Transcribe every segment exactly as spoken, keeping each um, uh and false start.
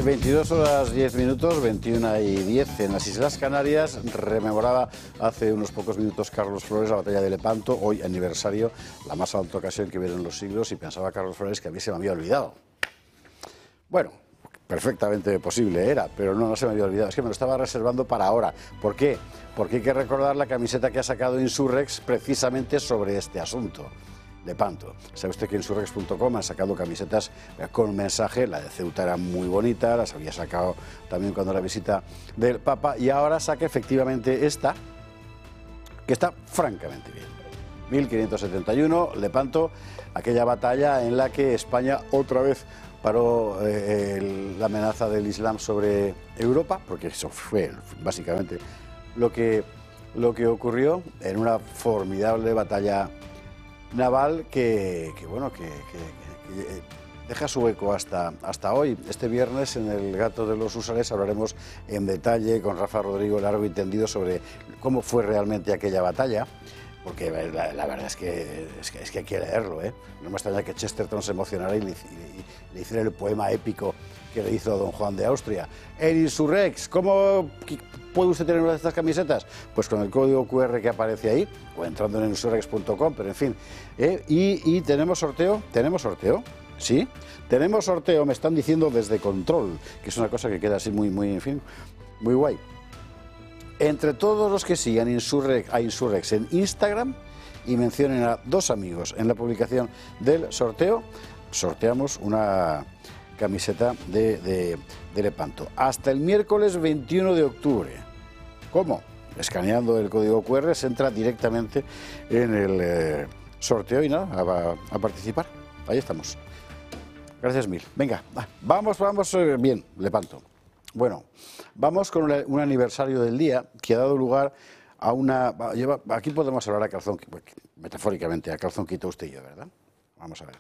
veintidós horas diez minutos, veintiuna y diez en las Islas Canarias. Rememoraba hace unos pocos minutos Carlos Flores la batalla de Lepanto, hoy aniversario, la más alta ocasión que vieron los siglos, y pensaba Carlos Flores que a mí se me había olvidado. Bueno, perfectamente posible era, pero no, no se me había olvidado, es que me lo estaba reservando para ahora. ¿Por qué? Porque hay que recordar la camiseta que ha sacado Insurrex precisamente sobre este asunto. Lepanto. Sabe usted que en Insurrex punto com han sacado camisetas con mensaje, la de Ceuta era muy bonita, las había sacado también cuando la visita del Papa, y ahora saca efectivamente esta, que está francamente bien. mil quinientos setenta y uno, Lepanto, aquella batalla en la que España otra vez paró eh, el, la amenaza del Islam sobre Europa, porque eso fue básicamente lo que, lo que ocurrió en una formidable batalla naval que, que bueno, que, que, que deja su eco hasta, hasta hoy. Este viernes en el Gato de los Húsares hablaremos en detalle con Rafa Rodrigo largo y tendido sobre cómo fue realmente aquella batalla, porque la, la verdad es que, es que es que hay que leerlo, ¿eh? No me extraña que Chesterton se emocionara y le, y, y le hiciera el poema épico que le hizo a don Juan de Austria. En Insurrex, ¿cómo puede usted tener una de estas camisetas? Pues con el código cu erre que aparece ahí, o entrando en insurrex punto com, pero en fin. ¿eh? Y, y tenemos sorteo, tenemos sorteo, ¿sí? Tenemos sorteo, me están diciendo desde Control, que es una cosa que queda así muy, muy, en fin, muy guay. Entre todos los que sigan Insurrex, a Insurrex en Instagram y mencionen a dos amigos en la publicación del sorteo, sorteamos una camiseta de, de, de Lepanto. Hasta el miércoles veintiuno de octubre. ¿Cómo? Escaneando el código cu erre se entra directamente en el eh, sorteo y nada, a, a participar. Ahí estamos. Gracias mil. Venga, vamos, vamos, eh, bien, Lepanto. Bueno, vamos con un aniversario del día que ha dado lugar a una... Lleva, aquí podemos hablar a calzón, metafóricamente, a calzón quito usted y yo, ¿verdad? Vamos a ver.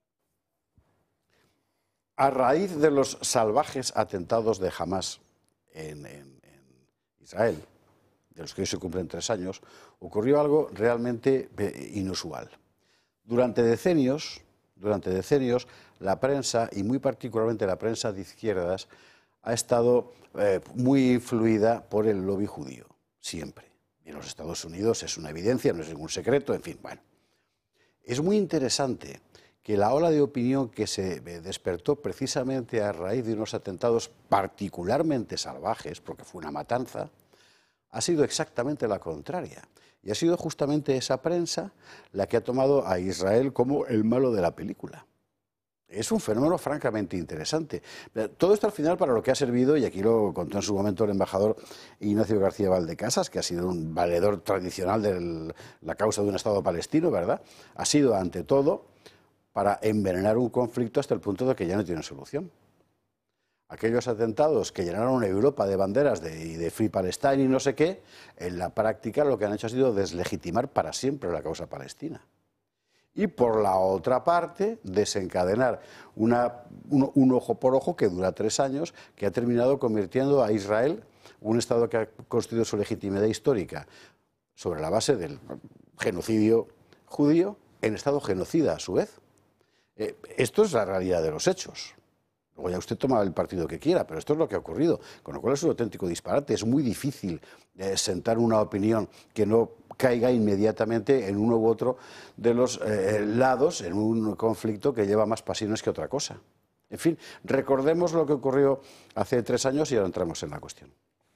A raíz de los salvajes atentados de Hamás en, en, en Israel, de los que hoy se cumplen tres años, ocurrió algo realmente inusual. Durante decenios, durante decenios, la prensa, y muy particularmente la prensa de izquierdas, ha estado eh, muy influida por el lobby judío, siempre. Y en los Estados Unidos es una evidencia, no es ningún secreto, en fin, bueno. Es muy interesante que la ola de opinión que se despertó precisamente a raíz de unos atentados particularmente salvajes, porque fue una matanza, ha sido exactamente la contraria. Y ha sido justamente esa prensa la que ha tomado a Israel como el malo de la película. Es un fenómeno francamente interesante. Todo esto al final para lo que ha servido, y aquí lo contó en su momento el embajador Ignacio García Valdecasas, que ha sido un valedor tradicional de la causa de un Estado palestino, ¿verdad? Ha sido ante todo para envenenar un conflicto hasta el punto de que ya no tiene solución. Aquellos atentados que llenaron Europa de banderas de, de Free Palestine y no sé qué, en la práctica lo que han hecho ha sido deslegitimar para siempre la causa palestina. Y por la otra parte, desencadenar una, un, un ojo por ojo que dura tres años, que ha terminado convirtiendo a Israel, un Estado que ha construido su legitimidad histórica sobre la base del genocidio judío, en Estado genocida a su vez. Eh, esto es la realidad de los hechos. Luego ya usted toma el partido que quiera, pero esto es lo que ha ocurrido, con lo cual es un auténtico disparate. Es muy difícil eh, sentar una opinión que no caiga inmediatamente en uno u otro de los eh, lados en un conflicto que lleva más pasiones que otra cosa. En fin, recordemos lo que ocurrió hace tres años y ahora entramos en la cuestión.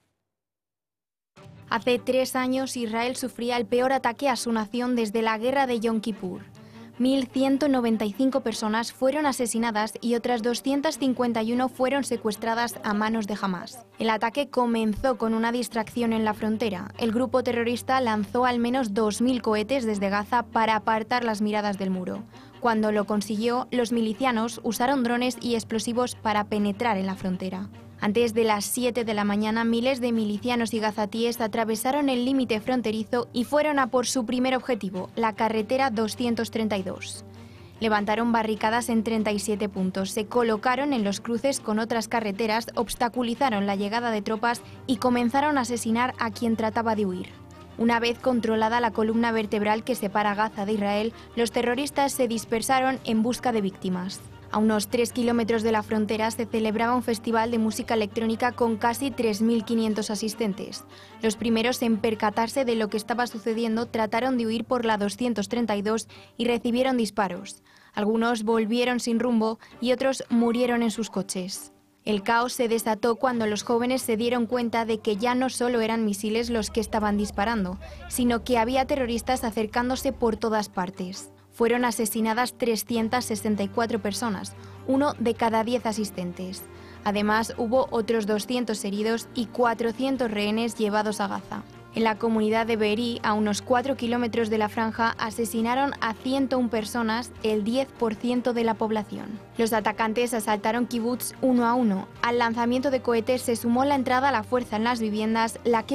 Hace tres años Israel sufría el peor ataque a su nación desde la guerra de Yom Kippur. mil ciento noventa y cinco personas fueron asesinadas y otras doscientas cincuenta y una fueron secuestradas a manos de Hamás. El ataque comenzó con una distracción en la frontera. El grupo terrorista lanzó al menos dos mil cohetes desde Gaza para apartar las miradas del muro. Cuando lo consiguió, los milicianos usaron drones y explosivos para penetrar en la frontera. Antes de las siete de la mañana, miles de milicianos y gazatíes atravesaron el límite fronterizo y fueron a por su primer objetivo, la carretera doscientos treinta y dos. Levantaron barricadas en treinta y siete puntos, se colocaron en los cruces con otras carreteras, obstaculizaron la llegada de tropas y comenzaron a asesinar a quien trataba de huir. Una vez controlada la columna vertebral que separa Gaza de Israel, los terroristas se dispersaron en busca de víctimas. A unos tres kilómetros de la frontera se celebraba un festival de música electrónica con casi tres mil quinientos asistentes. Los primeros en percatarse de lo que estaba sucediendo trataron de huir por la doscientos treinta y dos y recibieron disparos. Algunos volvieron sin rumbo y otros murieron en sus coches. El caos se desató cuando los jóvenes se dieron cuenta de que ya no solo eran misiles los que estaban disparando, sino que había terroristas acercándose por todas partes. Fueron asesinadas trescientas sesenta y cuatro personas, uno de cada diez asistentes. Además, hubo otros doscientos heridos y cuatrocientos rehenes llevados a Gaza. En la comunidad de Be'eri, a unos cuatro kilómetros de la franja, asesinaron a ciento una personas, el diez por ciento de la población. Los atacantes asaltaron kibutz uno a uno. Al lanzamiento de cohetes se sumó la entrada a la fuerza en las viviendas, la que